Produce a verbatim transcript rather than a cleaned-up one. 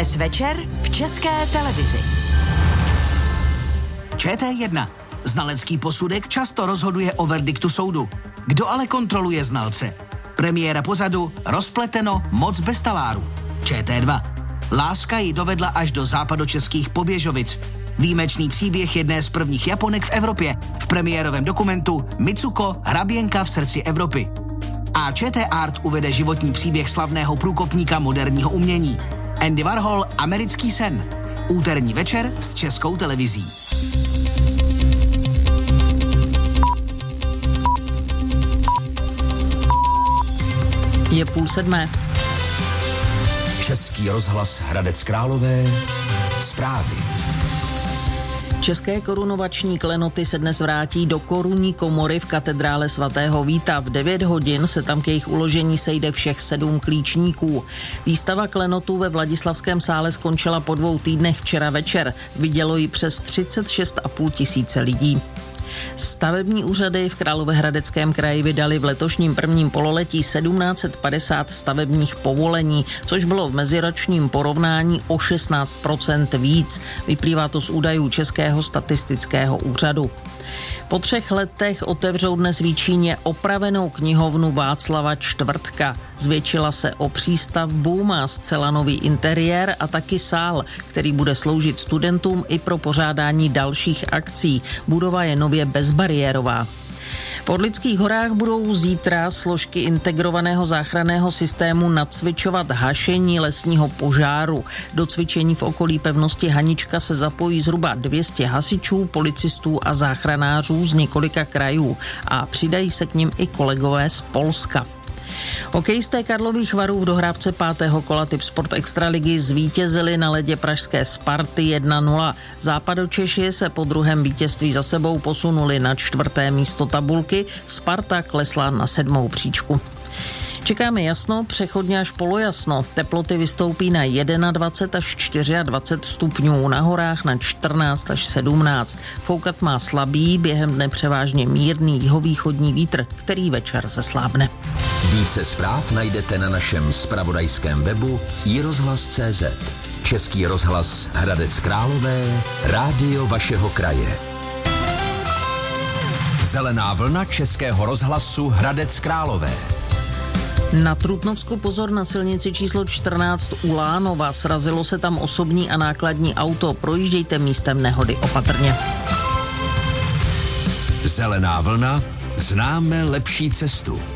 Dnes večer v České televizi. Č T jedna. Znalecký posudek často rozhoduje o verdiktu soudu. Kdo ale kontroluje znalce? Premiéra pořadu Rozpleteno, moc bez taláru. Č T dva. Láska ji dovedla až do západočeských Poběžovic. Výjimečný příběh jedné z prvních Japonek v Evropě v premiérovém dokumentu Mitsuko, hraběnka v srdci Evropy. A Č T Art uvede životní příběh slavného průkopníka moderního umění. Andy Warhol, Americký sen. Úterní večer s Českou televizí. Je půl sedmé. Český rozhlas Hradec Králové. Zprávy. České korunovační klenoty se dnes vrátí do korunní komory v katedrále svatého Víta. V devět hodin se tam k jejich uložení sejde všech sedm klíčníků. Výstava klenotů ve Vladislavském sále skončila po dvou týdnech včera večer. Vidělo ji přes třicet šest a půl tisíce lidí. Stavební úřady v Královéhradeckém kraji vydali v letošním prvním pololetí tisíc sedm set padesát stavebních povolení, což bylo v meziročním porovnání o šestnáct procent víc. Vyplývá to z údajů Českého statistického úřadu. Po třech letech otevřou dnes v Jičíně opravenou knihovnu Václava Čtvrtka. Zvětšila se o přístavbu, má zcela nový interiér a taky sál, který bude sloužit studentům i pro pořádání dalších akcí. Budova je nově bezbariérová. V Orlických horách budou zítra složky integrovaného záchranného systému nacvičovat hašení lesního požáru. Do cvičení v okolí pevnosti Hanička se zapojí zhruba dvě stě hasičů, policistů a záchranářů z několika krajů a přidají se k nim i kolegové z Polska. Hokejisté Karlových Varů v dohrávce pátého kola Tip Sport Extraligy zvítězili na ledě pražské Sparty jedna nula. Západočeši se po druhém vítězství za sebou posunuli na čtvrté místo tabulky, Sparta klesla na sedmou příčku. Čekáme jasno, přechodně až polojasno. Teploty vystoupí na dvacet jedna až dvacet čtyři stupňů, na horách na čtrnáct až sedmnáct. Foukat má slabý, během dne převážně mírný jihovýchodní vítr, který večer zeslábne. Více zpráv najdete na našem zpravodajském webu i rozhlas tečka cé zet. Český rozhlas Hradec Králové, rádio vašeho kraje. Zelená vlna Českého rozhlasu Hradec Králové. Na Trutnovsku pozor na silnici číslo čtrnáct u Lánova. Srazilo se tam osobní a nákladní auto. Projíždějte místem nehody opatrně. Zelená vlna, známe lepší cestu.